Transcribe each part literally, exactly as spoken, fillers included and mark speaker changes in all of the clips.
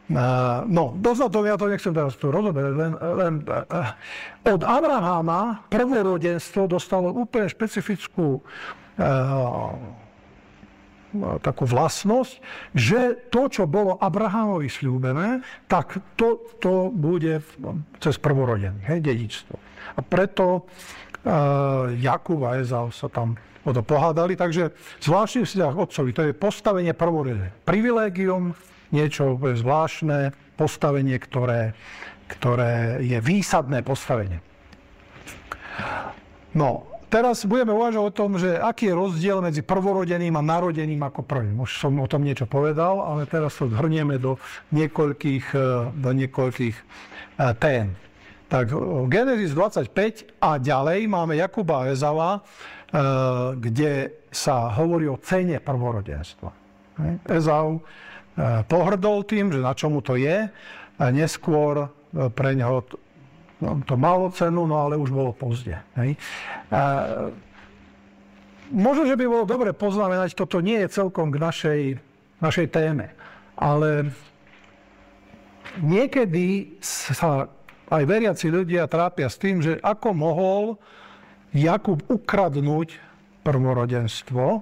Speaker 1: No, dosť to ja to nechcem teraz tu rozoberať, len, len od Abraháma prvorodenstvo dostalo úplne špecifickú takú vlastnosť, že to, čo bolo Abrahámovi sľúbené, tak to, to bude cez prvorodený, hej, dedičstvo. A preto uh, Jakub a Ezau sa tam o to pohádali, takže zvláštny vzťah otcovi, to je postavenie prvorodené. Privilégium, niečo zvláštne, postavenie, ktoré, ktoré je výsadné postavenie. No, teraz budeme uvažovať o tom, že aký je rozdiel medzi prvorodeným a narodeným ako prvým. Už som o tom niečo povedal, ale teraz to zhrnieme do niekoľkých, do niekoľkých tém. Tak Genesis dvadsaťpäť a ďalej máme Jakuba a Ezava, kde sa hovorí o cene prvorodenstva. Ezau pohrdol tým, že na čomu to je, a neskôr pre neho to malo cenu, no ale už bolo pozde. Hej. A možno, že by bolo dobre poznamenať, toto nie je celkom k našej, našej téme, ale niekedy sa aj veriaci ľudia trápia s tým, že ako mohol Jakub ukradnúť prvorodenstvo,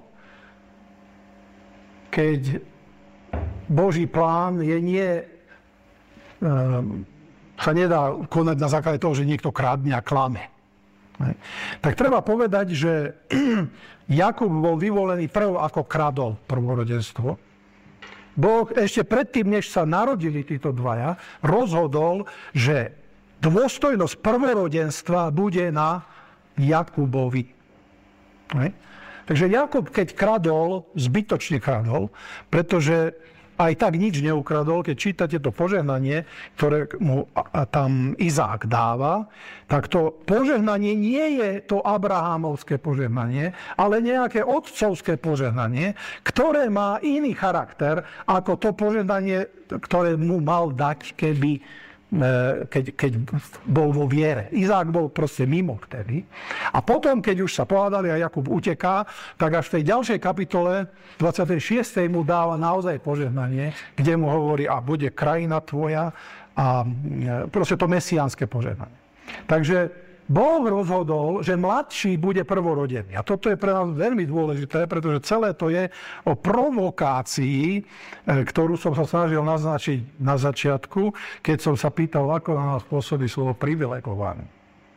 Speaker 1: keď Boží plán je nie... Um, sa nedá konať na základe toho, že niekto krádne a klame. Tak treba povedať, že Jakub bol vyvolený prv, ako kradol prvorodenstvo. Boh ešte predtým, než sa narodili títo dvaja, rozhodol, že dôstojnosť prvorodenstva bude na Jakubovi. Takže Jakub, keď kradol, zbytočne kradol, pretože aj tak nič neukradol. Keď čítate to požehnanie, ktoré mu tam Izák dáva, tak to požehnanie nie je to abrahámovské požehnanie, ale nejaké otcovské požehnanie, ktoré má iný charakter ako to požehnanie, ktoré mu mal dať, keby Keď, keď bol vo viere. Izák bol proste mimo vtedy. A potom, keď už sa pohádali a Jakub uteká, tak až v tej ďalšej kapitole dvadsiatej šiestej mu dáva naozaj požehnanie, kde mu hovorí, a bude krajina tvoja, a proste to mesiánske požehnanie. Takže Boh rozhodol, že mladší bude prvorodený. A toto je pre nás veľmi dôležité, pretože celé to je o provokácii, ktorú som sa snažil naznačiť na začiatku, keď som sa pýtal, ako na nás pôsobí slovo privilegovaný.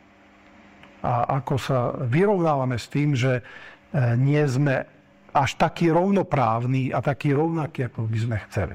Speaker 1: A ako sa vyrovnávame s tým, že nie sme až takí rovnoprávni a takí rovnakí, ako by sme chceli.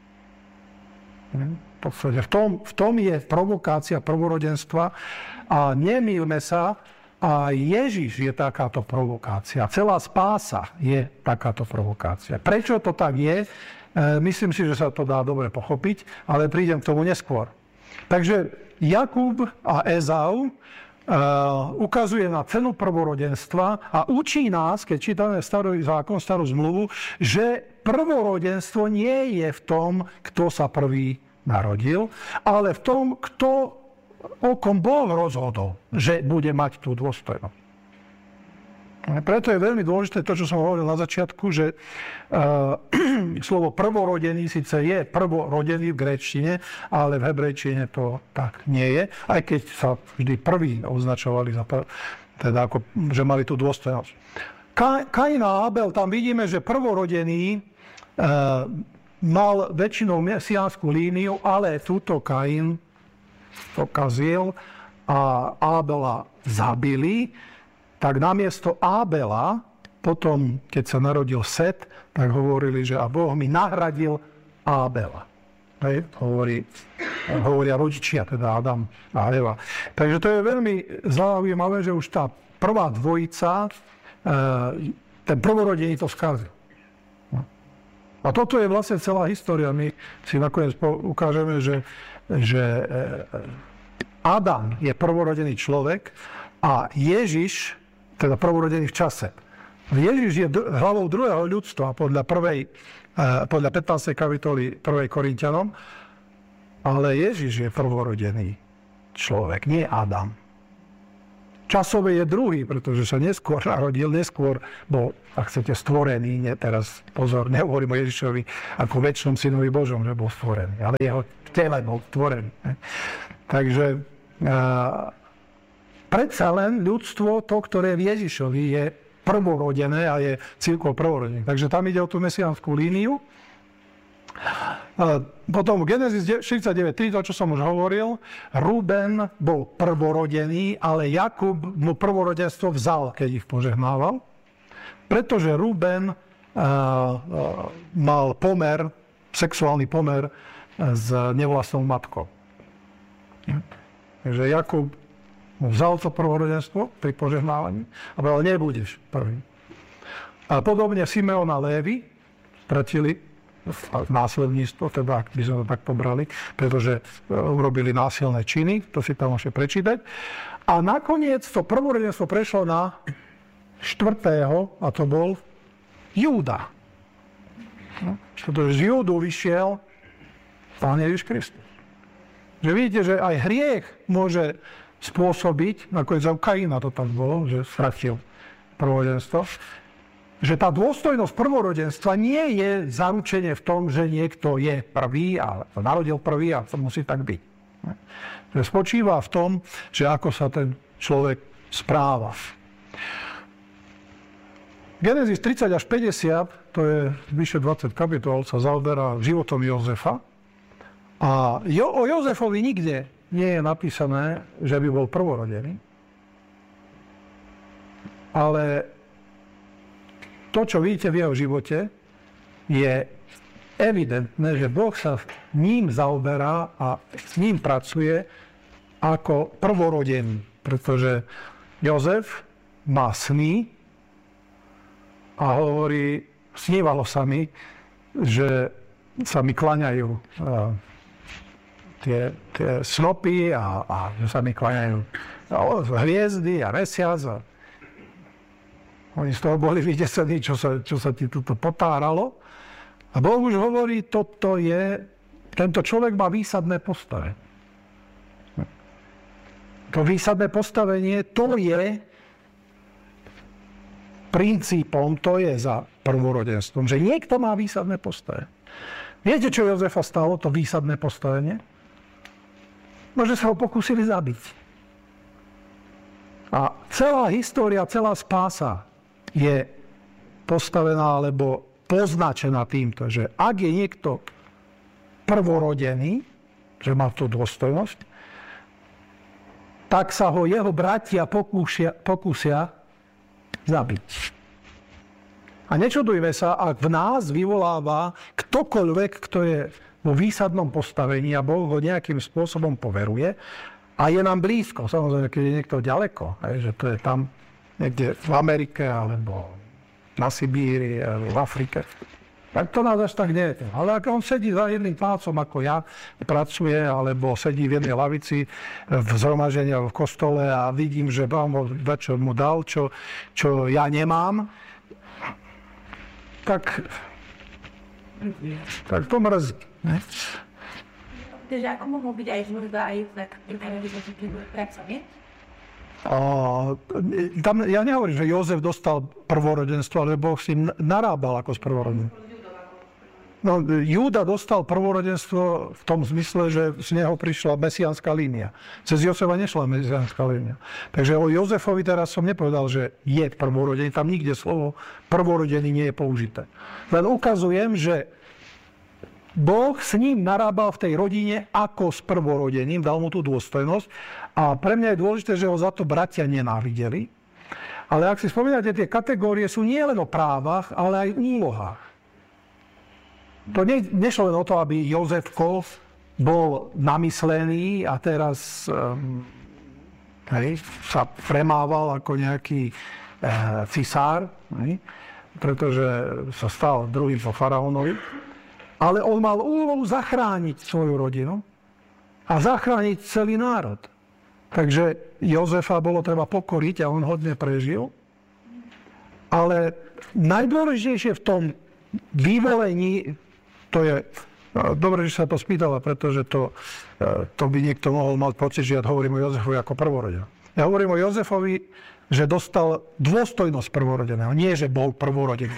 Speaker 1: V podstate v tom, v tom je provokácia prvorodenstva a nemýlme sa, a Ježiš je takáto provokácia. Celá spása je takáto provokácia. Prečo to tak je? E, myslím si, že sa to dá dobre pochopiť, ale prídem k tomu neskôr. Takže Jakub a Ezau e, ukazuje na cenu prvorodenstva a učí nás, keď čítame starý zákon, starú zmluvu, že prvorodenstvo nie je v tom, kto sa prvý narodil, ale v tom, kto, o kom Boh rozhodol, že bude mať tú dôstojnosť. Preto je veľmi dôležité to, čo som hovoril na začiatku, že uh, slovo prvorodený síce je prvorodený v gréčtine, ale v hebrejčine to tak nie je, aj keď sa vždy prví označovali za prv, teda ako, že mali tú dôstojnosť. Ka- Kain a Abel, tam vidíme, že prvorodený uh, mal väčšinou mesiánsku líniu, ale túto Kain pokazil a Ábela zabili, tak namiesto Ábela, potom, keď sa narodil Set, tak hovorili, že a Boh mi nahradil Ábela. Hej, hovorí, hovoria rodičia, teda Adam a Eva. Takže to je veľmi zaujímavé, že už tá prvá dvojica, ten prvorodený to skazil. A toto je vlastne celá história. My si nakoniec ukážeme, že, že Adam je prvorodený človek a Ježiš, teda prvorodený v čase. Ježiš je hlavou druhého ľudstva podľa, prvej, podľa pätnástej kapitoly prvej Korinťanom, ale Ježiš je prvorodený človek, nie Adam. časové je druhý, pretože sa neskôr narodil, neskôr bol, ak chcete, stvorený. Nie, teraz pozor, nehovorím o Ježišovi ako väčšnom synovi Božom, že bol stvorený, ale jeho tele bol stvorený. Takže a, predsa len ľudstvo, to, ktoré v Ježišovi je prvorodené a je církev prvorodený. Takže tam ide o tú mesiánsku líniu. Potom Genesis štyridsaťdeväť tri, to, čo som už hovoril, Ruben bol prvorodený, ale Jakub mu prvorodenstvo vzal, keď ich požehnával, pretože Ruben uh, uh, mal pomer, sexuálny pomer s nevlastnou matkou. Takže Jakub mu vzal to prvorodenstvo pri požehnávaní a povedal, nebudeš prvý. A podobne Simeon a Lévi stratili následníctvo, teda ak by sme to tak pobrali, pretože urobili násilné činy, to si tam môžete prečítať. A nakoniec to prvorodenstvo prešlo na štvrtého, a to bol Júda. Pretože z Júdu vyšiel Pán Ježiš Kristus. Že vidíte, že aj hriech môže spôsobiť, ako je za Kaina to tak bolo, že stratil prvorodenstvo, že tá dôstojnosť prvorodenstva nie je zaručenie v tom, že niekto je prvý a narodil prvý a to musí tak byť. Že spočíva v tom, že ako sa ten človek správa. Genesis tridsať až päťdesiat, to je vyše dvadsať kapitol, sa zaoberá životom Jozefa. A jo, o Jozefovi nikde nie je napísané, že by bol prvorodený. Ale to, čo vidíte v jeho živote, je evidentné, že Boh sa ním zaoberá a s ním pracuje ako prvorodený. Pretože Jozef má sny a hovorí, snívalo sa mi, že sa mi klaňajú tie, tie snopy a, a že sa mi klaňajú hviezdy a mesiac. A oni z toho boli vydesení, čo sa, čo sa ti tuto potáralo. A Boh už hovorí, toto je, tento človek má výsadné postavenie. To výsadné postavenie, to je princípom, to je za prvorodenstvom, že niekto má výsadné postavenie. Viete, čo Jozefa stalo, to výsadné postavenie? No, že sa ho pokúsili zabiť. A celá história, celá spása je postavená alebo poznačená týmto, že ak je niekto prvorodený, že má tú dôstojnosť, tak sa ho jeho bratia pokúsia, pokúsia zabiť. A nečudujme sa, ak v nás vyvoláva ktokoľvek, kto je vo výsadnom postavení a Boh ho nejakým spôsobom poveruje a je nám blízko. Samozrejme, keď je niekto ďaleko, že to je tam niekde v Amerike, alebo na Sibíri, alebo v Afrike. Tak to nás až tak nie je. Ale ak on sedí za jedným pácom, ako ja, pracuje, alebo sedí v jednej lavici v zhromaždení alebo v kostole a vidím, že Boh večer mu dal, čo, čo ja nemám, tak, tak to mrzí.
Speaker 2: Takže ako mohol byť aj možda aj tak pracovne?
Speaker 1: A, tam, ja nehovorím, že Jozef dostal prvorodenstvo, ale Boh s ním narábal ako s prvorodenstvom. No, Júda dostal prvorodenstvo v tom zmysle, že z neho prišla mesiánska línia. Cez Jozefa nešla mesiánska línia. Takže o Jozefovi teraz som nepovedal, že je prvorodený. Tam nikde slovo prvorodený nie je použité. Len ukazujem, že Boh s ním narábal v tej rodine ako s prvorodeným, dal mu tú dôstojnosť. A pre mňa je dôležité, že ho za to bratia nenávideli. Ale ak si spomínate, tie kategórie sú nie len o právach, ale aj úlohách. To ne, nešlo len o to, aby Jozefko bol namyslený a teraz um, hej, sa premával ako nejaký e, cisár, hej, pretože sa stal druhým po faraónovi. Ale on mal úlohu zachrániť svoju rodinu a zachrániť celý národ. Takže Jozefa bolo treba pokoriť a on hodne prežil. Ale najdôležitejšie v tom vyvolení, to je, no, dobre, že sa to spýtala, pretože to, to by niekto mohol mať pocit, že ja hovorím o Jozefovi ako prvorodenom. Ja hovorím o Jozefovi, že dostal dôstojnosť prvorodeného. Nie, že bol prvorodený.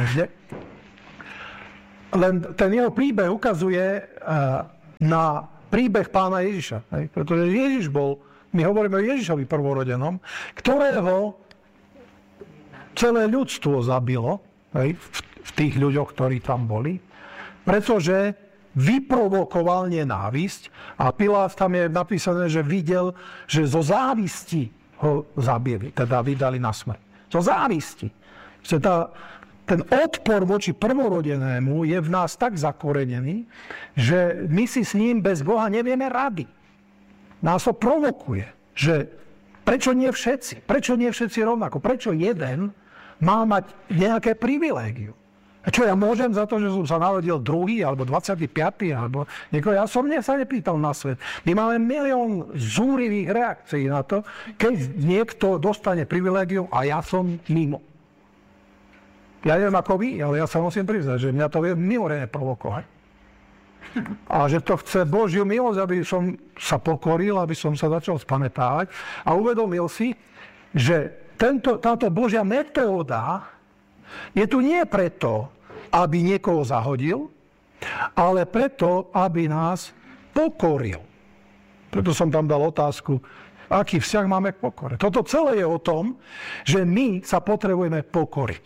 Speaker 1: Len ten jeho príbeh ukazuje na príbeh pána Ježiša. Pretože Ježiš bol, my hovoríme o Ježišovi prvorodenom, ktorého celé ľudstvo zabilo, hej, v, v tých ľuďoch, ktorí tam boli, pretože vyprovokoval nenávisť a Pilát tam je napísané, že videl, že zo závisti ho zabili, teda vydali na smrť. Zo závisti. Že tá, ten odpor voči prvorodenému je v nás tak zakorenený, že my si s ním bez Boha nevieme rady. Nás to provokuje, že prečo nie všetci? Prečo nie všetci rovnako? Prečo jeden má mať nejaké privilégium? A čo, ja môžem za to, že som sa narodil druhý, alebo dvadsiaty piaty alebo niekoho? Ja som sa nepýtal na svet. My máme milión zúrivých reakcií na to, keď niekto dostane privilégium a ja som mimo. Ja neviem ako vy, ale ja sa musím priznať, že mňa to vie mimoriadne provokovať. A že to chce Božiu milosť, aby som sa pokoril, aby som sa začal spamätávať a uvedomil si, že tento, táto Božia metóda je tu nie preto, aby niekoho zahodil, ale preto, aby nás pokoril. Preto som tam dal otázku, aký vzťah máme k pokore. Toto celé je o tom, že my sa potrebujeme pokoriť.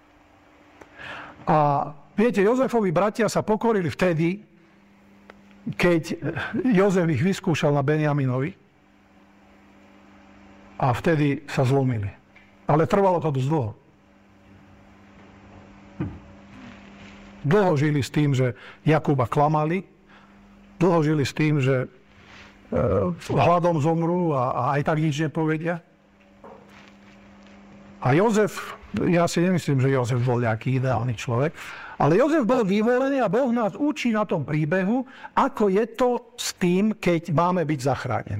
Speaker 1: A viete, Jozefovi bratia sa pokorili vtedy, keď Jozef ich vyskúšal na Benjaminovi a vtedy sa zlomili. Ale trvalo to dosť dlho. Dlho žili s tým, že Jakuba klamali, dlho žili s tým, že e, hladom zomrú a, a aj tak nič nepovedia. A Jozef, ja si nemyslím, že Jozef bol nejaký ideálny človek, ale Jozef bol vyvolený a Boh nás učí na tom príbehu, ako je to s tým, keď máme byť zachránení.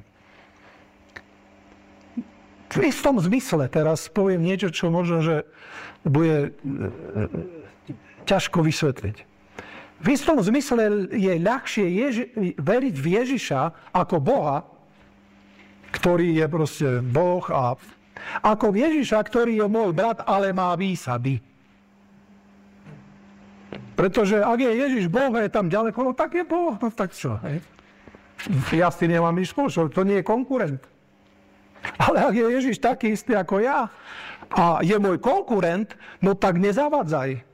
Speaker 1: V istom zmysle teraz poviem niečo, čo možno, že bude ťažko vysvetliť. V istom zmysle je ľahšie Ježi- veriť v Ježiša ako Boha, ktorý je proste Boh, a ako v Ježiša, ktorý je môj brat, ale má výsady. Pretože ak je Ježiš Boh a je tam ďaleko, no tak je Boh, no tak čo? Hej? Ja s tým nemám nič spoločné, to nie je konkurent. Ale ak je Ježiš taký istý ako ja a je môj konkurent, no tak nezavadzaj.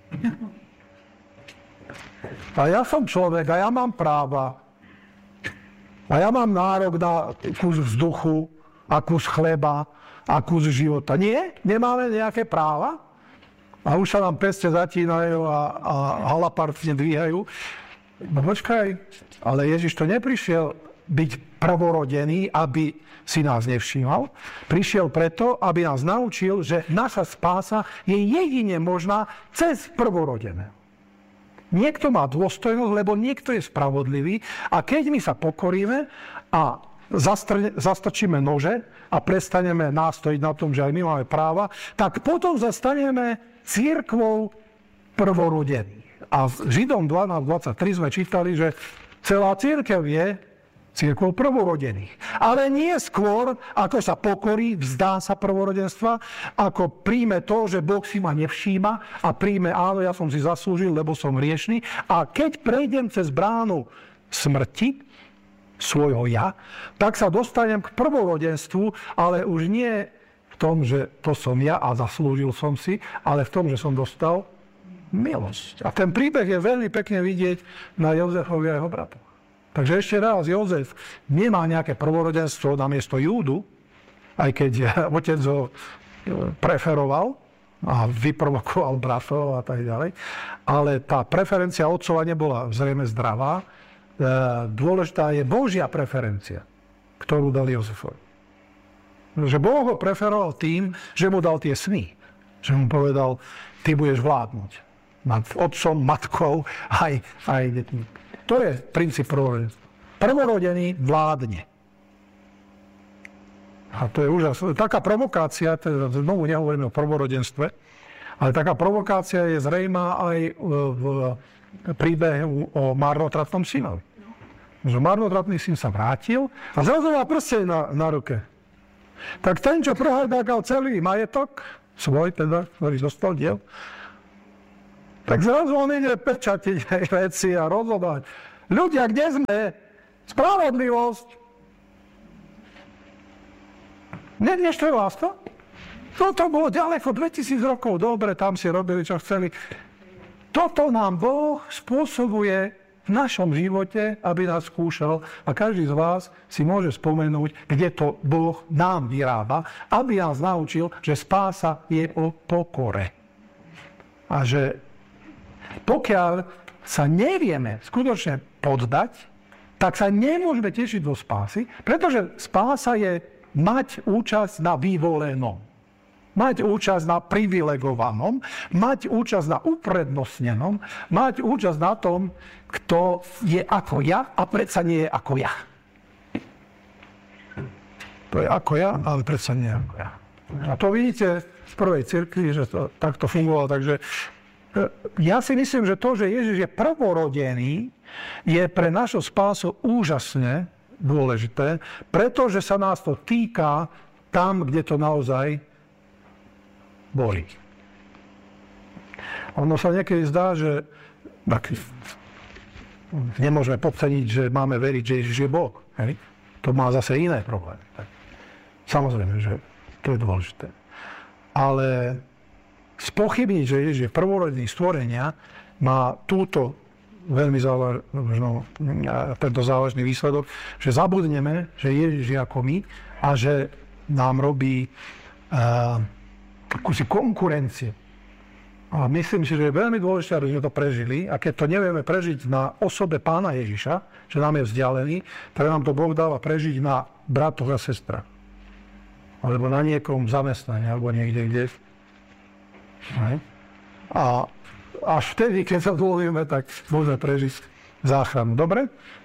Speaker 1: A ja som človek a ja mám práva. A ja mám nárok na kus vzduchu, a kus chleba, a kus života. Nie? Nemáme nejaké práva? A už sa nám peste zatínajú a, a halapartne dvíhajú. No počkaj, ale Ježiš to neprišiel byť prvorodený, aby si nás nevšímal. Prišiel preto, aby nás naučil, že naša spása je jedine možná cez prvorodené. Niekto má dôstojnosť, lebo niekto je spravodlivý a keď my sa pokoríme a zastr- zastrčíme nože a prestaneme nástojiť na tom, že aj my máme práva, tak potom zastaneme cirkvou prvorodených. A v Židom dvanásť dvadsaťtri sme čítali, že celá cirkev je cirkvou prvorodených. Ale nie skôr, ako sa pokorí, vzdá sa prvorodenstva, ako príjme to, že Boh si ma nevšíma a príjme, áno, ja som si zaslúžil, lebo som hriešný. A keď prejdem cez bránu smrti, svojho ja, tak sa dostanem k prvorodenstvu, ale už nie v tom, že to som ja a zaslúžil som si, ale v tom, že som dostal milosť. A ten príbeh je veľmi pekne vidieť na Jozefovi a jeho bratoch. Takže ešte raz, Jozef nemá nejaké prvorodenstvo namiesto Júdu, aj keď otec ho preferoval a vyprovokoval bratov a tak ďalej. Ale tá preferencia otcova nebola zrejme zdravá. Dôležitá je Božia preferencia, ktorú dal Jozefovi. Že Boh ho preferoval tým, že mu dal tie sny. Že mu povedal, ty budeš vládnuť nad otcom, matkou, aj, aj deťmi. To je princíp prvorodenstva. Prvorodený vládne. A to je úžasné. Taká provokácia, teda znovu nehovoríme o prvorodenstve, ale taká provokácia je zrejmá aj v príbehu o marnotratnom synovi. Že marnotratný syn sa vrátil a zrazu má prsteň na, na ruke. Tak ten, čo prehľadal celý majetok, svoj teda, ktorý dostal diel, tak zrazu on ide pečatiť veci a rozhodovať. Ľudia, kde sme? Spravodlivosť. Ne, neštve vás to? Toto bolo ďaleko, dvetisíc rokov, dobre, tam si robili, čo chceli. Toto nám Boh spôsobuje v našom živote, aby nás skúšal a každý z vás si môže spomenúť, kde to Boh nám vyrába, aby nás naučil, že spása je o pokore. A že pokiaľ sa nevieme skutočne poddať, tak sa nemôžeme tešiť do spásy, pretože spása je mať účasť na vyvolenom. Mať účasť na privilegovanom, mať účasť na uprednostnenom, mať účasť na tom, kto je ako ja a predsa nie je ako ja. To je ako ja, ale predsa nie je ako ja. A to vidíte v prvej cirkvi, že to takto fungovalo. Takže ja si myslím, že to, že Ježiš je prvorodený, je pre našu spásu úžasne dôležité, pretože sa nás to týka tam, kde to naozaj boli. Ono sa niekedy zdá, že tak, nemôžeme podceniť, že máme veriť, že Ježiš je Boh. Hej? To má zase iné problémy. Tak, samozrejme, že to je dôležité. Ale spochybniť, že Ježiš je prvorodený stvorenia, má túto veľmi závaž, no, tento závažný výsledok, že zabudneme, že Ježiš je ako my a že nám robí uh, akúsi konkurencie. A myslím si, že je veľmi dôležité, aby sme to prežili. A keď to nevieme prežiť na osobe Pána Ježiša, že nám je vzdialený, tak nám to Boh dáva prežiť na bratoch a sestrach. Alebo na niekom zamestnaní, alebo niekde, kde. A až vtedy, keď sa dovolíme, tak môžeme prežiť záchranu. Dobre?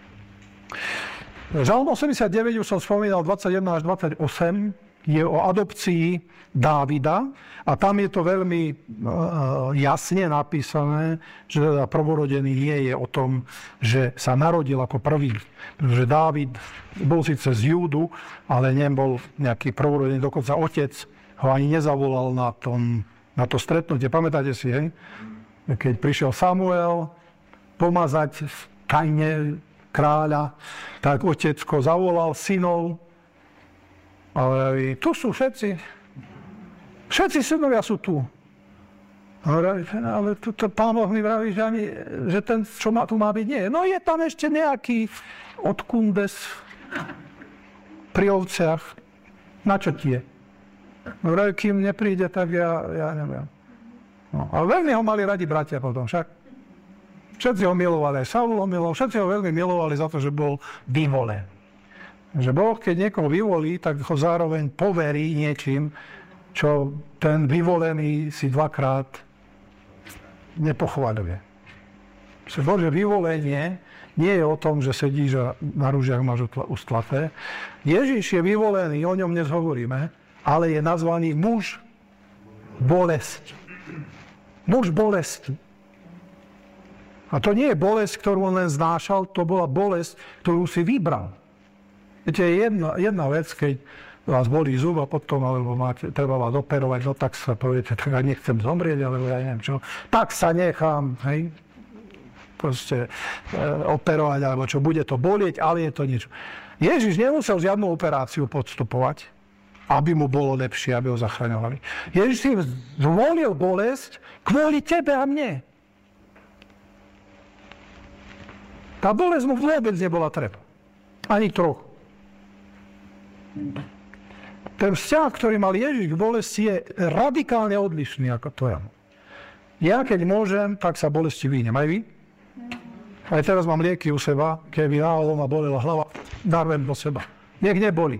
Speaker 1: Žalm osemdesiatdeväť, už som spomínal, dvadsaťjeden až dvadsaťosem, je o adopcii Dávida a tam je to veľmi jasne napísané, že teda prvorodený nie je o tom, že sa narodil ako prvý. Pretože Dávid bol síce z Júdu, ale nebol nejaký prvorodený, dokonca otec ho ani nezavolal na, tom, na to stretnutie. Pamätáte si, hej? Keď prišiel Samuel pomazať v tajne kráľa, tak otecko zavolal synov. Ale tu sú všetci. Všetci synovia sú tu. Ale tu, to Pán Boh mi vraví, že, ani, že ten, čo má, tu má byť, nie. No je tam ešte nejaký odkundes pri ovciach. Na čo ti je? No vraví, kým nepríde, tak ja, ja neviem. No, ale veľmi ho mali radi bratia potom, však. Všetci ho milovali, aj Saul ho miloval, všetci ho veľmi milovali za to, že bol vyvolený. Že Boh, keď niekoho vyvolí, tak ho zároveň poverí niečím, čo ten vyvolený si dvakrát nepochvaľuje. Že Bože vyvolenie nie je o tom, že sedíš a na rúžiach máš ustlaté. Ježiš je vyvolený, o ňom dnes hovoríme, ale je nazvaný muž bolesti. Muž bolesti. A to nie je bolesť, ktorú on len znášal, to bola bolesť, ktorú si vybral. Viete, jedna, jedna vec, keď vás bolí zub a potom, alebo máte, treba vás operovať, no tak sa poviete, tak ja nechcem zomrieť, alebo ja neviem čo, tak sa nechám, hej, proste e, operovať, alebo čo, bude to bolieť, ale je to niečo. Ježiš nemusel žiadnu operáciu podstupovať, aby mu bolo lepšie, aby ho zachraňovali. Ježiš si zvolil bolesť kvôli tebe a mne. Tá bolesť mu vôbec nebola treba. Ani trochu. Ten vzťah, ktorý mal Ježiš k bolesti, je radikálne odlišný ako to ja. Ja, keď môžem, tak sa bolesti vyhnem. Aj vy? Aj teraz mám lieky u seba, keby náhodou ma bolela hlava, darujem do seba. Nech neboli.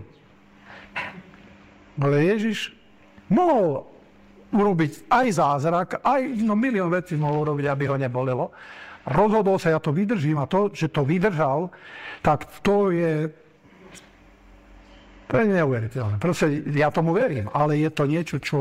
Speaker 1: Ale Ježiš mohol urobiť aj zázrak, aj no, milión vecí mohol urobiť, aby ho nebolelo. Rozhodol sa, ja to vydržím a to, že to vydržal, tak to je To je neuveriteľné. Proste ja tomu verím, ale je to niečo, čo,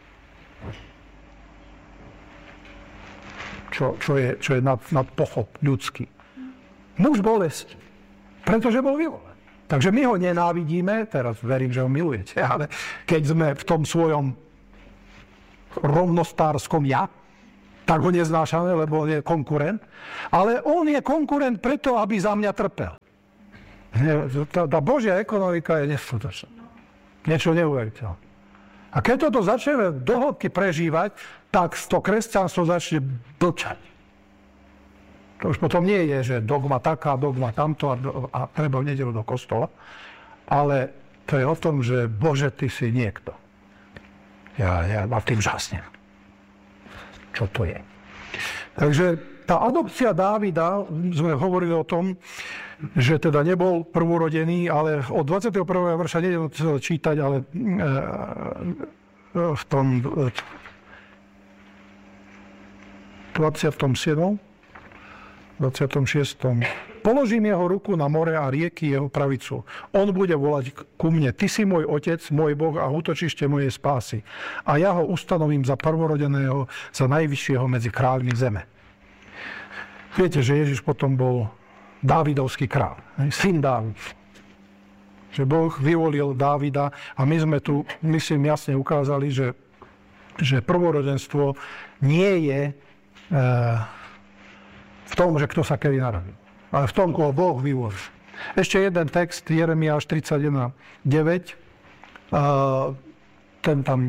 Speaker 1: čo, čo je, čo je nad, nad pochop ľudský. Muž bolesť, pretože bol vyvolený. Takže my ho nenávidíme, teraz verím, že ho milujete, ale keď sme v tom svojom rovnostárskom ja, tak ho neznášame, lebo on je konkurent. Ale on je konkurent preto, aby za mňa trpel. Tá, tá Božia ekonomika je neskutočná. Niečo neuveriteľné. A keď toto začneme do hĺbky prežívať, tak to kresťanstvo začne blčať. To už potom nie je, že dogma taká, dogma tamto a, a treba v nedeľu do kostola. Ale to je o tom, že Bože, ty si niekto. Ja, ja nad tým žasnem. Čo to je? Takže tá adopcia Dávida, sme hovorili o tom, že teda nebol prvorodený, ale od dvadsiateho prvého verša nejdem čítať, ale v tom dvadsiatom siedmom dvadsiatom šiestom Položím jeho ruku na more a rieky jeho pravicu. On bude volať ku mne, ty si môj otec, môj Boh a útočište mojej spásy. A ja ho ustanovím za prvorodeného, za najvyššieho medzi kráľmi zeme. Viete, že Ježiš potom bol Dávidovský kráľ, syn Dávid. Že Boh vyvolil Dávida a my sme tu, myslím, jasne ukázali, že, že prvorodenstvo nie je e, v tom, že kto sa kedy narodil, ale v tom, koho Boh vyvolil. Ešte jeden text, Jeremiáš tridsaťjeden deväť. Uh, ten tam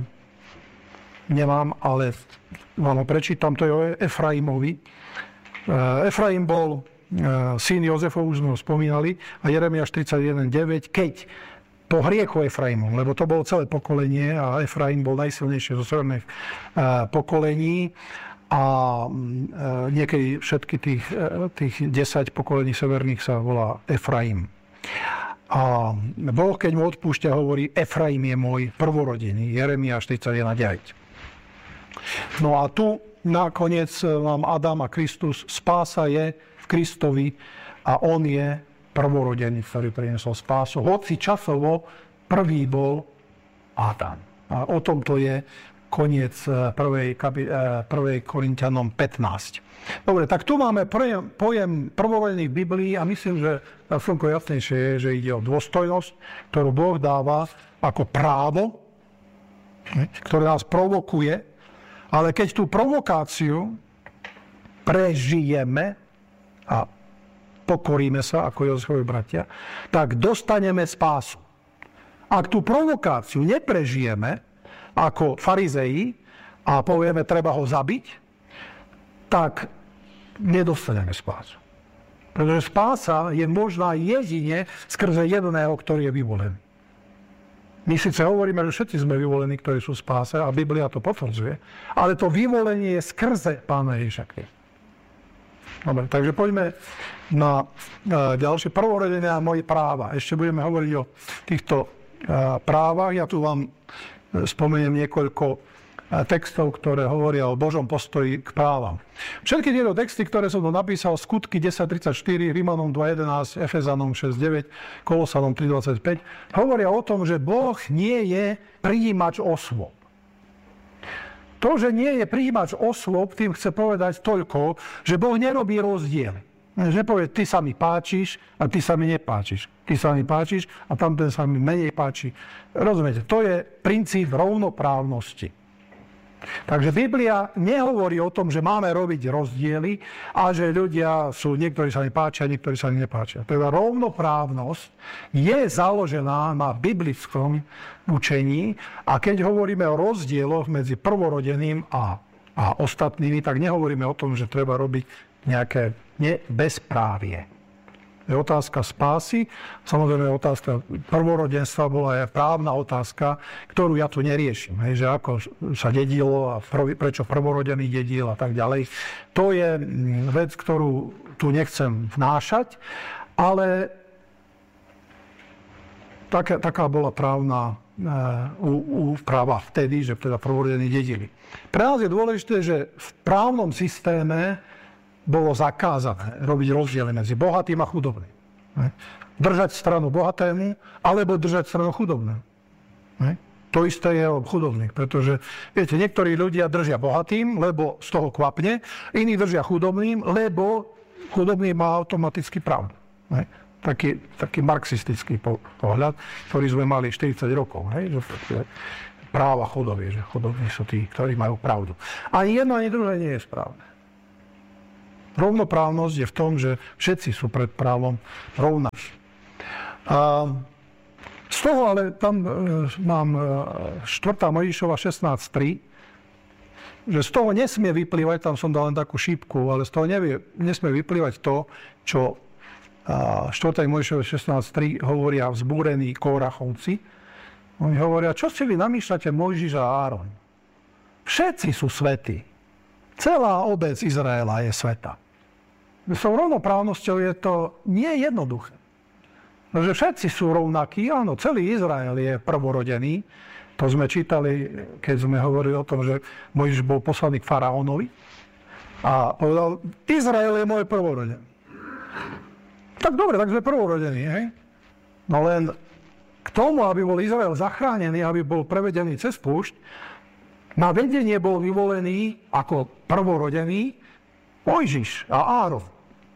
Speaker 1: nemám, ale vám ho prečítam. To je o Efraimovi. Uh, Efraim bol uh, syn Jozefov, už sme ho spomínali, a Jeremiáš tridsaťjeden deväť, keď po hriechu Efraimom, lebo to bolo celé pokolenie a Efraim bol najsilnejšie zo severných uh, pokolení, a niekedy všetky tých, tých desať pokolení severných sa volá Efraim. A Boh, keď mu odpúšťa, hovorí, Efraim je môj prvorodený, Jeremiáš tridsaťjeden deväť. No a tu nakoniec mám Adam a Kristus, spása je v Kristovi a on je prvorodený, ktorý priniesol spásu. Hoci časovo prvý bol Adam. A o tom to je koniec prvej, prvej Korinťanom pätnásť. Dobre, tak tu máme pojem, pojem prvorodený v Biblii a myslím, že na slnko jasnejšie je, že ide o dôstojnosť, ktorú Boh dáva ako právo, ktoré nás provokuje, ale keď tú provokáciu prežijeme a pokoríme sa, ako Jozefovi bratia, tak dostaneme spásu. Ak tú provokáciu neprežijeme, ako farizeji, a povieme, treba ho zabiť, tak nedostaneme spásu. Pretože spása je možná jedine skrze jedného, ktorý je vyvolený. My síce hovoríme, že všetci sme vyvolení, ktorí sú v spáse, a Biblia to potvrdzuje, ale to vyvolenie je skrze Pána Ježiša Krista. Dobre, takže poďme na ďalšie prvorodenie a moje práva. Ešte budeme hovoriť o týchto právach. Ja tu vám spomeniem niekoľko textov, ktoré hovoria o Božom postoji k právam. Všetky tieto texty, ktoré som tu napísal, Skutky desať tridsaťštyri, Rimanom dva jedenásť, Efezanom šesť deväť, Kolosanom tri dvadsaťpäť, hovoria o tom, že Boh nie je prijímač osôb. To, že nie je prijímač osôb, tým chce povedať toľko, že Boh nerobí rozdiely. Že povie, ty sa mi páčiš a ty sa mi nepáčiš. Ty sa mi páčiš a tamten sa mi menej páči. Rozumiete, to je princíp rovnoprávnosti. Takže Biblia nehovorí o tom, že máme robiť rozdiely a že ľudia sú, niektorí sa mi páčia, niektorí sa mi nepáčia. Teda rovnoprávnosť je založená na biblickom učení a keď hovoríme o rozdieloch medzi prvorodeným a, a ostatnými, tak nehovoríme o tom, že treba robiť nejaké bezprávie. Je otázka spásy, samozrejme otázka prvorodenstva bola aj právna otázka, ktorú ja tu neriešim. Hej, že ako sa dedilo a prečo prvorodený dedil a tak ďalej. To je vec, ktorú tu nechcem vnášať, ale taká, taká bola právna uh, úprava vtedy, že teda prvorodení dedili. Pre nás je dôležité, že v právnom systéme bolo zakázané robiť rozdiely medzi bohatým a chudobným. Držať stranu bohatému, alebo držať stranu chudobnému. To isté je o chudobných, pretože, viete, niektorí ľudia držia bohatým, lebo z toho kvapne, iní držia chudobným, lebo chudobný má automaticky pravdu. taký, taký marxistický pohľad, ktorý sme mali štyridsať rokov. Hej? Že práva chodovie, že chodobní sú tí, ktorí majú pravdu. Ani jedno, ani druhé nie je správne. Rovnoprávnosť je v tom, že všetci sú pred právom rovnaní. A z toho ale tam e, mám e, štvrtá Mojžišova šestnásť tri, že z toho nesmie vyplývať, tam som dal len takú šípku, ale z toho nevie, nesmie vyplývať to, čo a, štvrtá Mojžišova šestnásť tri hovoria vzbúrení Kórachovci. Oni hovoria, čo si vy namýšľate Mojžiš a Áron? Všetci sú svätí. Celá obec Izraela je svätá. S tou rovnoprávnosťou je to nie jednoduché. Že všetci sú rovnakí, áno, celý Izrael je prvorodený. To sme čítali, keď sme hovorili o tom, že Mojžiš bol poslaný k faraónovi a povedal, Izrael je môj prvorodený. Tak dobre, tak sme prvorodení, hej? No len k tomu, aby bol Izrael zachránený, aby bol prevedený cez púšť, na vedenie bol vyvolený ako prvorodený Mojžiš a Áron.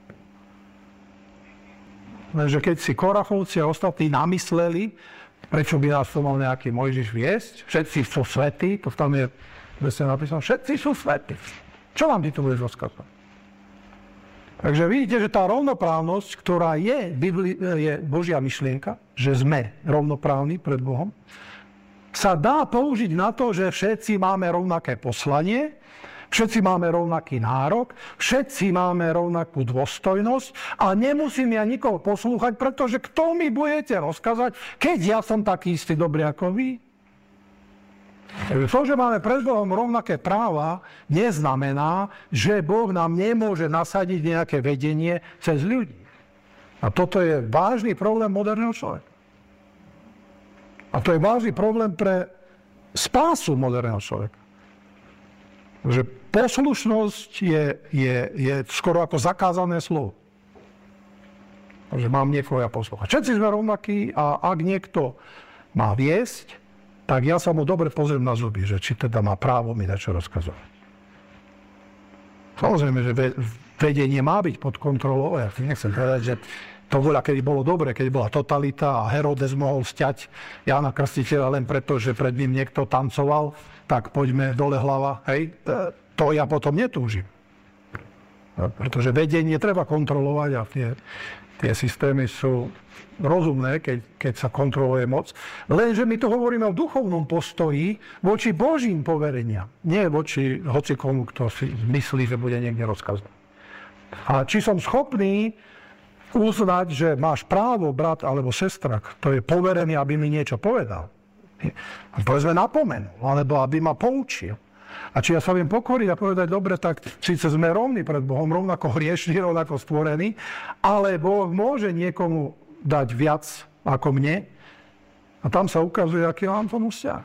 Speaker 1: Lenže keď si Kórachovci a ostatní namysleli, prečo by nás to mal nejaký Mojžiš viesť, všetci sú svätí, to tam je presne napísané, všetci sú svätí. Čo nám ty tu budeš rozkazovať? Takže vidíte, že tá rovnoprávnosť, ktorá je, je Božia myšlienka, že sme rovnoprávni pred Bohom, sa dá použiť na to, že všetci máme rovnaké poslanie, všetci máme rovnaký nárok, všetci máme rovnakú dôstojnosť a nemusím ja nikoho poslúchať, pretože kto mi budete rozkazať, keď ja som taký istý dobrý ako vy? To, že máme pred Bohom rovnaké práva, neznamená, že Boh nám nemôže nasadiť nejaké vedenie cez ľudí. A toto je vážny problém moderného človeka. A to je vážny problém pre spásu moderného človeka. Že poslušnosť je, je, je skoro ako zakázané slovo. Že mám niekoho ja poslúchať. Všetci sme rovnakí a ak niekto má viesť, tak ja sa mu dobre pozriem na zuby, že či teda má právo mi niečo rozkazovať. Samozrejme, že vedenie má byť pod kontrolou. Ja nechcem povedať, že to voľa, kedy bolo dobre, keď bola totalita a Herodes mohol sťať Jána Krstiteľa len preto, že pred ním niekto tancoval, tak poďme dole hlava. Hej, to ja potom netúžim. Pretože vedenie treba kontrolovať a tie, tie systémy sú rozumné, keď, keď sa kontroluje moc. Lenže my tu hovoríme o duchovnom postoji voči Božím povereniam. Nie voči hocikomu, kto si myslí, že bude niekde rozkazovať. A či som schopný uznať, že máš právo, brat alebo sestra, kto je poverený, aby mi niečo povedal. Povedzme napomenul, alebo aby ma poučil. A či ja sa viem pokoriť a povedať, dobre, tak síce sme rovní pred Bohom, rovnako hriešni, rovnako stvorení, ale Boh môže niekomu dať viac ako mne a tam sa ukazuje, aký mám tomu vzťah.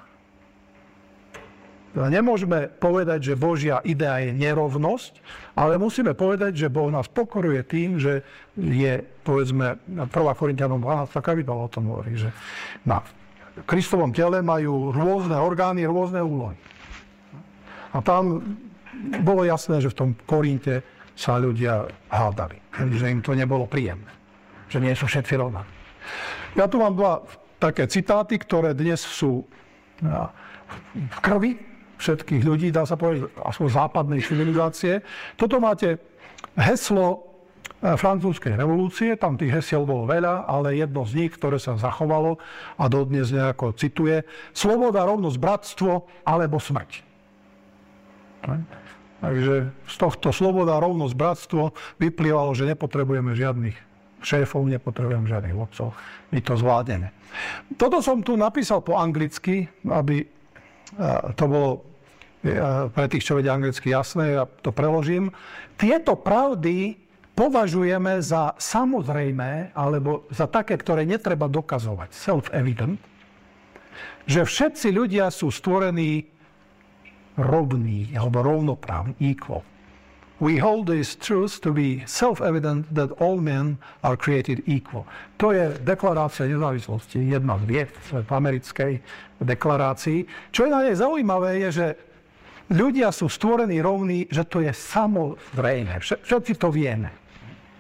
Speaker 1: Teda nemôžeme povedať, že Božia idea je nerovnosť, ale musíme povedať, že Boh nás pokoruje tým, že je, povedzme, prvá Korinťanom dvanásta kapitola o tom hovorí, že na Kristovom tele majú rôzne orgány, rôzne úlohy. A tam bolo jasné, že v tom Korinte sa ľudia hádali, že im to nebolo príjemné, že nie sú všetci rovnaní. Ja tu mám dva také citáty, ktoré dnes sú v krvi všetkých ľudí, dá sa povedať, aspoň západnej civilizácie. Toto máte heslo francúzskej revolúcie, tam tých hesiel bolo veľa, ale jedno z nich, ktoré sa zachovalo a dodnes nejako cituje, sloboda, rovnosť, bratstvo alebo smrť. Takže z tohto sloboda, rovnosť, bratstvo vyplývalo, že nepotrebujeme žiadnych šéfov, nepotrebujeme žiadnych vodcov. My to zvládneme. Toto som tu napísal po anglicky, aby to bolo pre tých, čo vedia anglicky, jasné, ja to preložím. Tieto pravdy považujeme za samozrejmé, alebo za také, ktoré netreba dokazovať, self-evident, že všetci ľudia sú stvorení rovný, alebo rovnoprávny, equal. We hold this truth to be self-evident that all men are created equal. To je deklarácia nezávislosti, jedna z vied v americkej deklarácii. Čo je na nej zaujímavé, je, že ľudia sú stvorení rovní, že to je samozrejme. Všetci to vieme.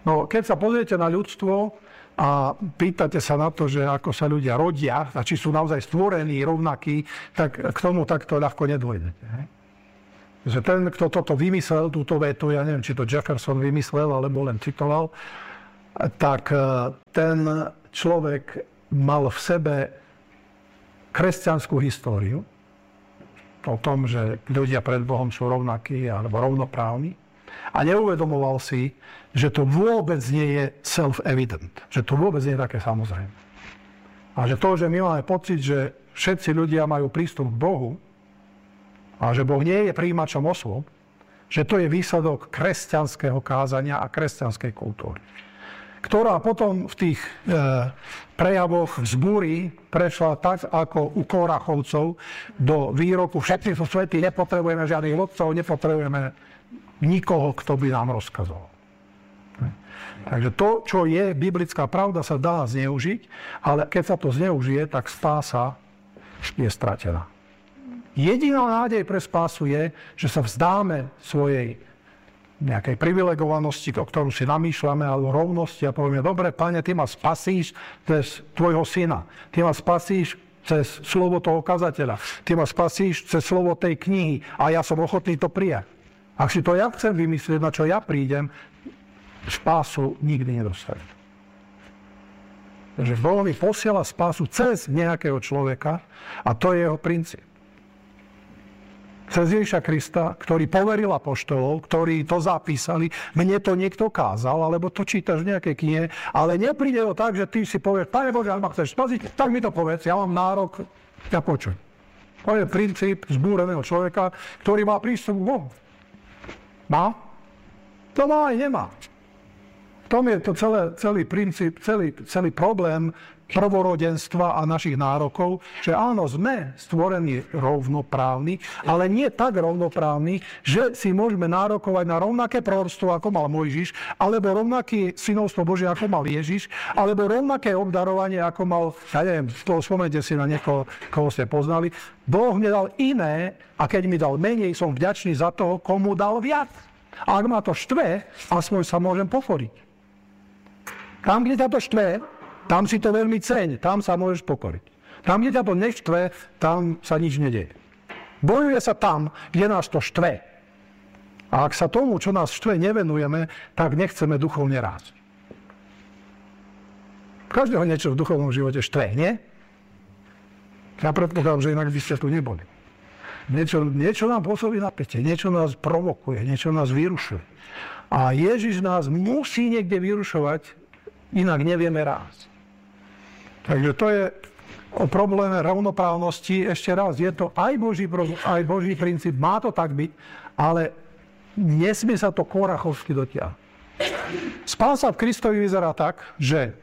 Speaker 1: No, keď sa pozriete na ľudstvo a pýtate sa na to, že ako sa ľudia rodia, a či sú naozaj stvorení rovnakí, tak k tomu takto ľahko nedôjdete. Hej? Že ten, kto toto vymyslel, túto vetu, ja neviem, či to Jefferson vymyslel, alebo len citoval, tak ten človek mal v sebe kresťanskú históriu o tom, že ľudia pred Bohom sú rovnakí alebo rovnoprávni a neuvedomoval si, že to vôbec nie je self-evident, že to vôbec nie je také samozrejme. A že to, že my máme pocit, že všetci ľudia majú prístup k Bohu, a že Boh nie je prijímačom osôb, že to je výsledok kresťanského kázania a kresťanskej kultúry, ktorá potom v tých e, prejavoch vzbúry prešla tak, ako u Kórachovcov, do výroku všetci sú svätí, nepotrebujeme žiadnych vodcov, nepotrebujeme nikoho, kto by nám rozkazoval. Takže to, čo je biblická pravda, sa dá zneužiť, ale keď sa to zneužije, tak spása je stratená. Jediná nádej pre spásu je, že sa vzdáme svojej nejakej privilegovanosti, o ktorú si namýšľame, alebo rovnosti a povieme, dobre, Pane, ty ma spasíš cez tvojho syna. Ty ma spasíš cez slovo toho kazateľa. Ty ma spasíš cez slovo tej knihy a ja som ochotný to prijať. Ak si to ja chcem vymyslieť, na čo ja prídem, spásu nikdy nedostanem. Takže Boh mi posiela spásu cez nejakého človeka a to je jeho princíp. Cez Ježiša Krista, ktorý poveril apoštolov, ktorí to zapísali, mne to niekto kázal, alebo to čítaš v nejakej knihe, ale nepríde to tak, že ty si povieš, Pane Bože, ak ma chceš spasiť, tak mi to povedz, ja mám nárok, ja počuj. To je princíp zbúreného človeka, ktorý má prístup k Bohu. Má? To má aj nemá. V tom je to celé, celý princíp, celý, celý problém prvorodenstva a našich nárokov, že áno, sme stvorení rovnoprávni, ale nie tak rovnoprávni, že si môžeme nárokovať na rovnaké proroctvo, ako mal Mojžiš, alebo rovnaké synovstvo Božie, ako mal Ježiš, alebo rovnaké obdarovanie, ako mal, ja neviem, spomeňte si na niekoho, koho ste poznali. Boh mi dal iné a keď mi dal menej, som vďačný za toho, komu dal viac. A ak ma to štve, aspoň sa môžem pokoriť. Tam, kde ťa to štve, tam si to veľmi ceň, tam sa môžeš pokoriť. Tam, kde ťa to neštve, tam sa nič nedieje. Bojuje sa tam, kde nás to štve. A ak sa tomu, čo nás štve, nevenujeme, tak nechceme duchovne rásť. Každého niečo v duchovnom živote štve, nie? Ja predpokladám, že inak by ste tu neboli. Niečo, niečo nám pôsobí napätie, niečo nás provokuje, niečo nás vyrušuje. A Ježiš nás musí niekde vyrušovať, inak nevieme rásť. Takže to je o probléme rovnoprávnosti. Ešte raz, je to aj Boží, aj Boží princíp, má to tak byť, ale nesmie sa to kórachovsky dotiahnuť. Spása v Kristovi vyzerá tak, že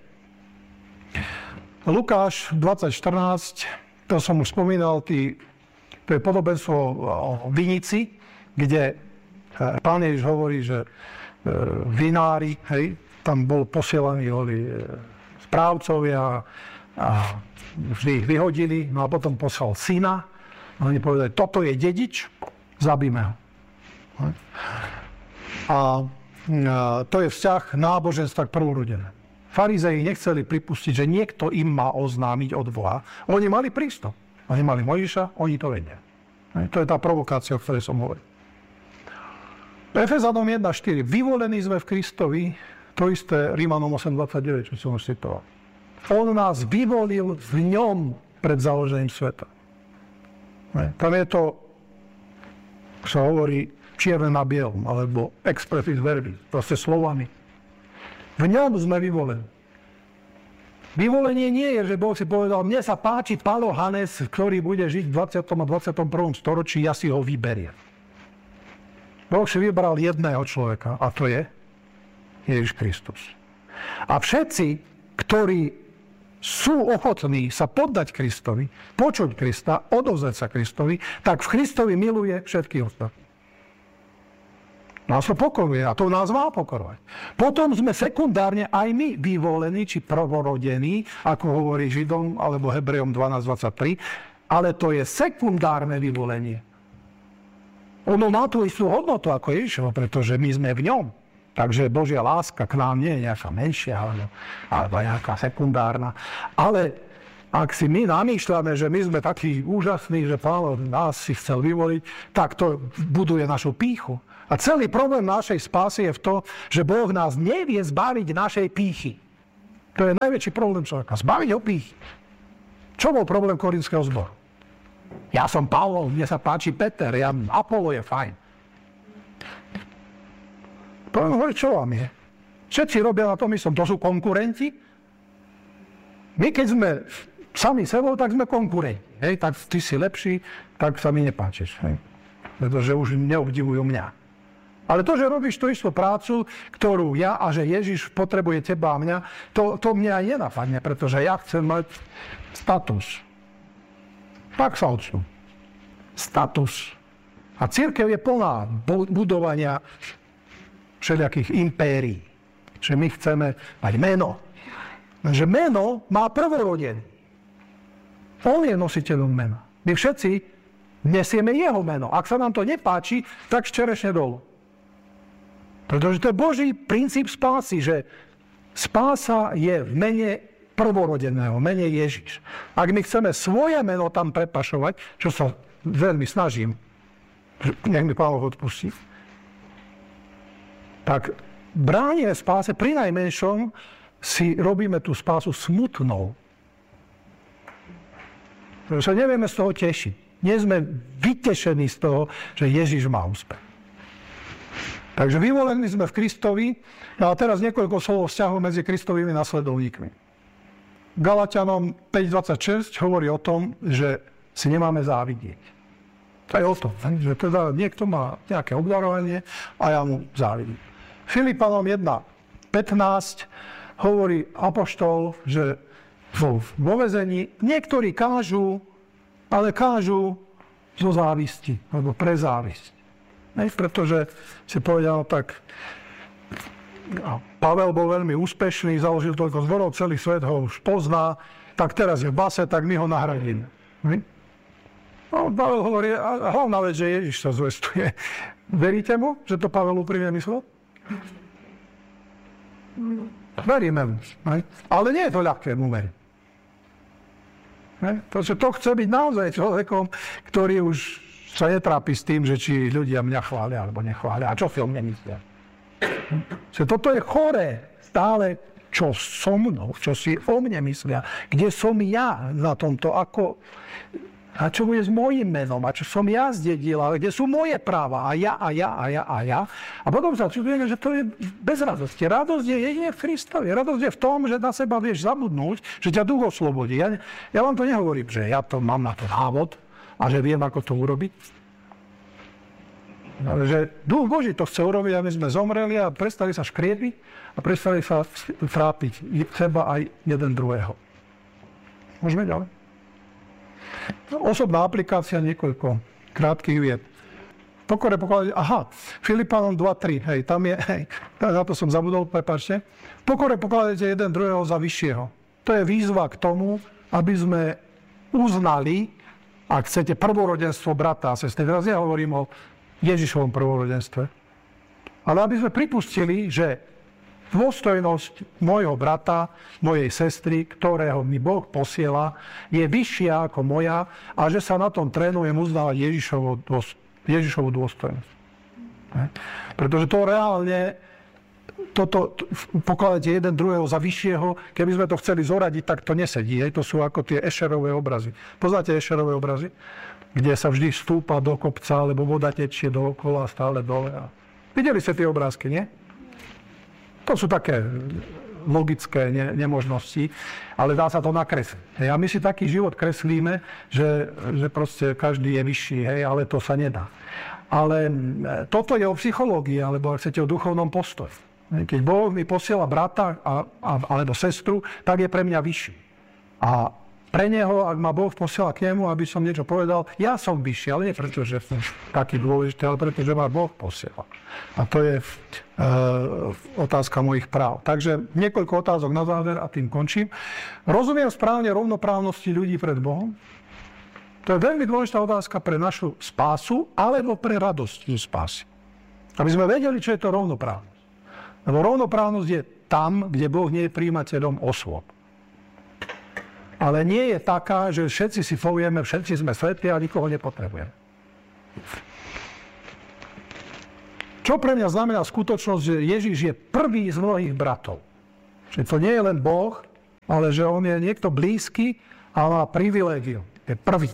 Speaker 1: Lukáš dvadsať štrnásť, to som už spomínal, tý, to je podobenstvo o vinici, kde Pán Ježiš hovorí, že vinári, hej, tam bol posielaný boli správcovia a vždy ich vyhodili, no a potom poslal syna a oni povedali, toto je dedič, zabíme ho. A to je vzťah náboženstva k prvorodenému. Farizei nechceli pripustiť, že niekto im má oznámiť od Boha. Oni mali prístup. Oni mali Mojžiša, oni to vedia. To je tá provokácia, o ktorej som hovoril. Efezanom jedna štyri. Vyvolení sme v Kristovi, to isté Rímanom osem dvadsaťdeväť, čo som už citoval. On nás vyvolil v ňom pred založením sveta. Tam je to, sa hovorí, čierne na bielom, alebo expressis verbis, proste slovami. V ňom sme vyvolení. Vyvolenie nie je, že Boh si povedal, mne sa páči Pálo Hanes, ktorý bude žiť v dvadsiatom a dvadsiatom prvom storočí, ja si ho vyberiem. Boh si vybral jedného človeka, a to je Ježiš Kristus. A všetci, ktorí sú ochotní sa poddať Kristovi, počuť Krista, odovzdať sa Kristovi, tak v Kristovi miluje všetkých ostatných. Nás to pokoruje a to nás má pokorovať. Potom sme sekundárne aj my vyvolení, či prvorodení, ako hovorí Židom alebo Hebrejom dvanásť dvadsaťtri, ale to je sekundárne vyvolenie. Ono má tú istú hodnotu ako Ježišovo, pretože my sme v ňom. Takže Božia láska k nám nie je nejaká menšia alebo, alebo nejaká sekundárna. Ale ak si my namýšľame, že my sme takí úžasní, že Pán nás si chcel vyvoliť, tak to buduje našu pýchu. A celý problém našej spásy je v tom, že Boh nás nevie zbaviť našej pýchy. To je najväčší problém človeka. Zbaviť ho pýchy. Čo bol problém Korinského zboru? Ja som Pavol, mne sa páči Peter, ja, Apollo je fajn. Poviem, hovorí, čo vám je? Všetci robia na tom istom. To sú konkurenti. My keď sme sami sebou, tak sme konkurenti. Hej, tak ty si lepší, tak sa mi nepáčiš. Hej. Pretože už neobdivujú mňa. Ale to, že robíš tú istú prácu, ktorú ja a že Ježiš potrebuje teba a mňa, to, to mňa aj nenapadne, pretože ja chcem mať status. Tak sa odsunú. Status. A cirkev je plná budovania všelijakých impérií. Že my chceme mať meno. Že meno má prvorodený. On je nositeľom mena. My všetci nesieme jeho meno. Ak sa nám to nepáči, tak ščerešne dolu. Pretože to je Boží princíp spásy, že spása je v mene prvorodeného, mene Ježiš. Ak my chceme svoje meno tam prepašovať, čo sa veľmi snažím, nech mi Pán Boh odpustí, tak bránime spáse, pri najmenšom si robíme tú spásu smutnou. Pretože sa nevieme z toho tešiť. Nie sme vytešení z toho, že Ježiš má úspech. Takže vyvolení sme v Kristovi. No a teraz niekoľko slov o vzťahu medzi Kristovými nasledovníkmi. Galatianom päť dvadsaťšesť hovorí o tom, že si nemáme závidieť. To je o tom, že teda niekto má nejaké obdarovanie a ja mu závidím. Filipanom jedna pätnásť hovorí apoštol, že vo, vo väzení niektorí kážu, ale kážu zo závisti, alebo pre závisť. Ne? Pretože si povedal tak, Pavel bol veľmi úspešný, založil toľko zborov, celý svet ho už pozná, tak teraz je v base, tak my ho nahradíme. Ne? No, Pavel hovorí, a hlavná vec, že Ježiš sa zvestuje. Veríte mu, že to Pavel úprimne myslel? Veríme mu. Ne? Ale nie je to ľahké mu veriť. Pretože to chce byť naozaj človekom, ktorý už sa netrápi s tým, že či ľudia mňa chvália alebo nechvália. A čo si o mne myslia? Že toto je choré. Stále čo so mnou, čo si o mne myslia. Kde som ja na tomto, ako... A čo bude s mojím menom? A čo som ja zdedil? A kde sú moje práva? A ja, a ja, a ja, a ja. A potom sa čudujeme, že to je bez radosti. Radosť je jedine v Kristovi. Radosť je v tom, že na seba vieš zabudnúť, že ťa duch oslobodí. Ja, ja vám to nehovorím, že ja to mám na to návod a že viem, ako to urobiť. Ale že duch Boží to chce urobiť, aby sme zomreli a prestali sa škriepiť a prestali sa trápiť seba aj jeden druhého. Môžeme ďalej? Osobná aplikácia, niekoľko krátkych vied. Pokore pokladať, aha, Filipanom dva tri, hej, tam je, hej, na to som zabudol, prepáčte. Pokore pokladajte jeden druhého za vyššieho. To je výzva k tomu, aby sme uznali, ak chcete, prvorodenstvo brata a sestry. Teraz ja hovorím o Ježišovom prvorodenstve. Ale aby sme pripustili, že dôstojnosť môjho brata, mojej sestry, ktorého mi Boh posiela, je vyššia ako moja a že sa na tom trénujem uznávať Ježišovu, Ježišovu dôstojnosť. Pretože to reálne, toto pokladáte jeden druhého za vyššieho, keby sme to chceli zoradiť, tak to nesedí. To sú ako tie Escherové obrazy. Poznáte Escherové obrazy? Kde sa vždy stúpa do kopca, alebo voda tečie dookola, stále dole. Videli ste tie obrázky, nie? To sú také logické ne- nemožnosti, ale dá sa to nakresliť. Hej. A my si taký život kreslíme, že, že proste každý je vyšší, hej, ale to sa nedá. Ale toto je o psychológii, alebo ak chcete o duchovnom postoji. Keď Boh mi posiela brata a, a, alebo sestru, tak je pre mňa vyšší. A pre neho, ak ma Boh posiela k nemu, aby som niečo povedal, ja som vyšší, ale nie preto, že som taký dôležitý, ale preto, že ma Boh posiela. A to je e, otázka mojich práv. Takže niekoľko otázok na záver a tým končím. Rozumiem správne rovnoprávnosti ľudí pred Bohom? To je veľmi dôležitá otázka pre našu spásu, alebo pre radosť spásy. Aby sme vedeli, čo je to rovnoprávnosť. Lebo rovnoprávnosť je tam, kde Boh nie je prijímateľom osôb. Ale nie je taká, že všetci si povieme, všetci sme svätí a nikoho nepotrebujeme. Čo pre mňa znamená skutočnosť, že Ježiš je prvý z mnohých bratov. Že to nie je len Boh, ale že on je niekto blízky a má privilégium. Je prvý.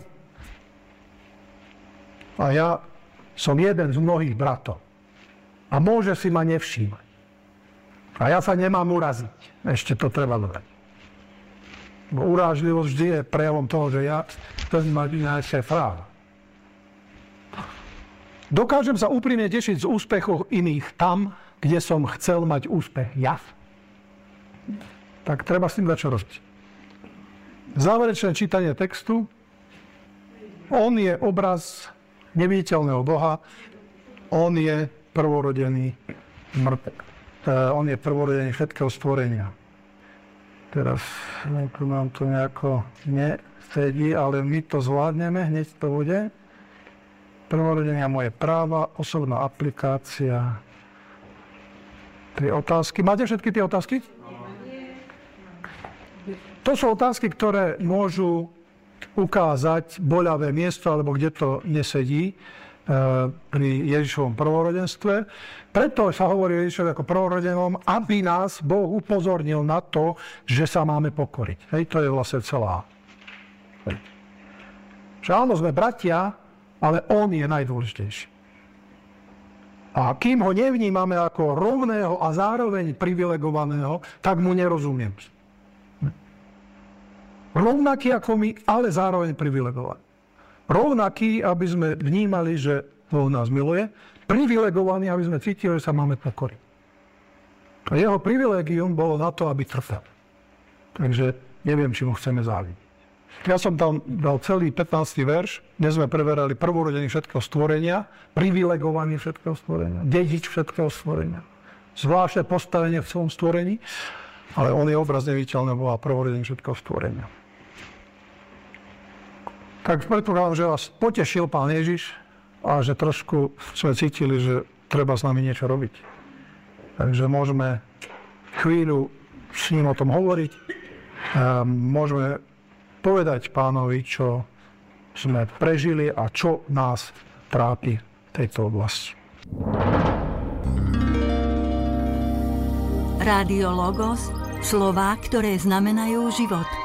Speaker 1: A ja som jeden z mnohých bratov. A môže si ma nevšímať. A ja sa nemám uraziť. Ešte to treba dodať. Bo urážlivosť vždy je prejavom toho, že ja chcem mať nejaké práva. Dokážem sa úprimne tešiť z úspechov iných tam, kde som chcel mať úspech ja. Tak treba s tým dať čo robiť. Záverečné čítanie textu. On je obraz neviditeľného Boha. On je prvorodený mŕtvek. On je prvorodený všetkého stvorenia. Teraz tu nám to nejako nesedí, ale my to zvládneme, hneď to bude. Prvorodenia moje práva, osobná aplikácia. Tri otázky. Máte všetky tie otázky? To sú otázky, ktoré môžu ukázať boľavé miesto, alebo kde to nesedí pri Ježišovom prvorodenstve. Preto sa hovorí o Ježišovi ako prvorodenom, aby nás Boh upozornil na to, že sa máme pokoriť. Hej, to je vlastne celá. Hej. Že áno, sme bratia, ale on je najdôležitejší. A kým ho nevnímame ako rovného a zároveň privilegovaného, tak mu nerozumiem. Rovnaký ako my, ale zároveň privilegovaný. Rovnaký, aby sme vnímali, že Boh nás miluje, privilegovaný, aby sme cítili, že sa máme pokoriť. A jeho privilegium bolo na to, aby trpel. Takže neviem, či mu chceme závidieť. Ja som tam dal celý pätnásty verš, dnes sme preverali prvorodený všetkého stvorenia, privilegovaný všetkého stvorenia, dedič všetkého stvorenia, zvláštne postavenie v celom stvorení, ale on je obraz neviditeľného Boha, prvorodený všetkého stvorenia. Tak predpokladám, že vás potešil Pán Ježiš a že trošku sme cítili, že treba s nami niečo robiť. Takže môžeme chvíľu s ním o tom hovoriť. Môžeme povedať Pánovi, čo sme prežili a čo nás trápi v tejto oblasti.
Speaker 3: Rádio Logos, slová, ktoré znamenajú život.